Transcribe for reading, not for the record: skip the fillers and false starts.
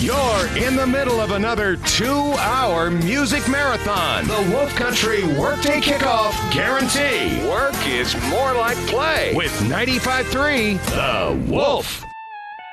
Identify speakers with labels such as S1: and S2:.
S1: You're in the middle of another 2-hour music marathon. The Wolf Country Workday Kickoff Guarantee. Work is more like play with 95.3 The Wolf.